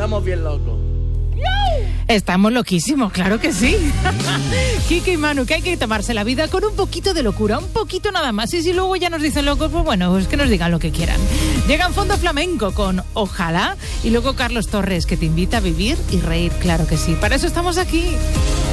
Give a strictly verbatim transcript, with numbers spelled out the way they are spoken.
estamos bien locos. Estamos loquísimos, claro que sí. Kike y Manu, que hay que tomarse la vida con un poquito de locura, un poquito nada más. Y si luego ya nos dicen locos, pues bueno, pues que nos digan lo que quieran. Llegan Fondo Flamenco con Ojalá y luego Carlos Torres, que te invita a vivir y reír, claro que sí. Para eso estamos aquí.